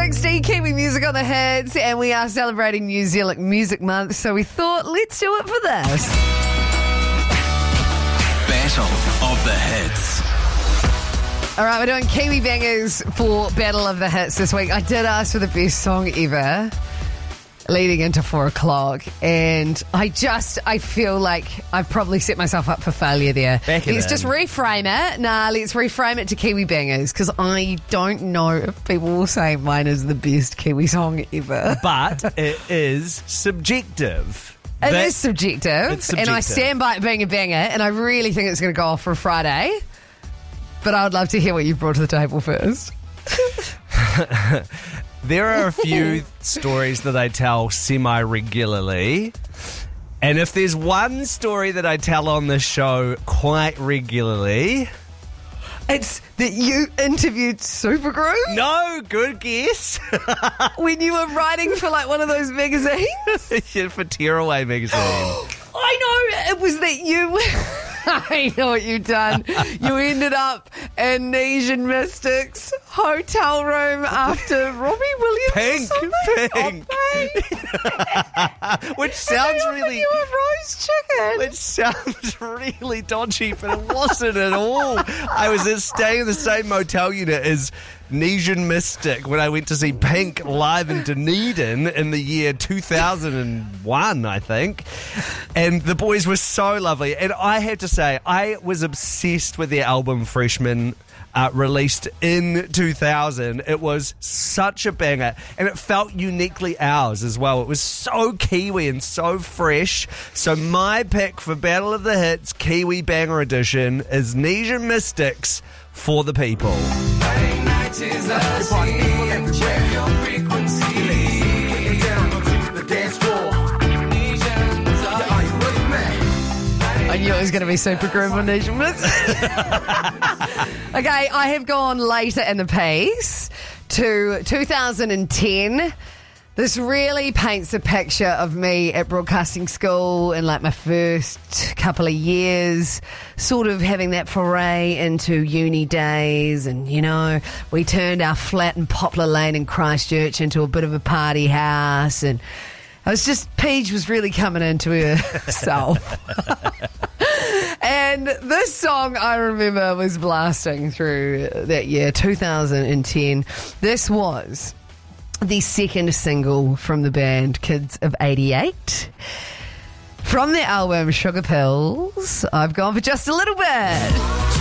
360, Kiwi Music on the Hits, and we are celebrating New Zealand Music Month, so we thought, let's do it for this. Battle of the Hits. All right, we're doing Kiwi Bangers for Battle of the Hits this week. I did ask for the best song ever leading into 4 o'clock, and I feel like I've probably set myself up for failure there. Let's just reframe it. Let's reframe it to Kiwi Bangers, because I don't know if people will say mine is the best Kiwi song ever. But it is subjective. It is subjective, It's subjective, and I stand by it being a banger, and I really think it's going to go off for a Friday. But I would love to hear what you've brought to the table first. There are a few stories that I tell semi-regularly. And if there's one story that I tell on the show quite regularly... It's that you interviewed Supergroup? No, good guess. When you were writing for like one of those magazines? For Tearaway magazine. I know, it was that you... I know what you've done. You ended up in Nesian Mystics hotel room after Robbie Williams. Pink. Which sounds really... You a roast chicken. Which sounds really dodgy, but it wasn't at all. I was staying in the same motel unit as Nesian Mystic when I went to see Pink live in Dunedin in the year 2001, I think. And the boys were so lovely. And I have to say, I was obsessed with their album Freshman, released in 2000. It was such a banger, and it felt uniquely ours as well. It was so Kiwi and so fresh. So my pick for Battle of the Hits Kiwi Banger Edition is Nesian Mystics, For the People. I knew it was going to be Supergroup on Nesian Mystics. Okay, I have gone later in the piece to 2010. This really paints a picture of me at broadcasting school in like my first couple of years, sort of having that foray into uni days. And, you know, we turned our flat in Poplar Lane in Christchurch into a bit of a party house. And I was just, Paige was really coming into herself. And this song, I remember, was blasting through that year, 2010. This was the second single from the band Kids of 88. From their album Sugar Pills, I've gone for Just a Little Bit.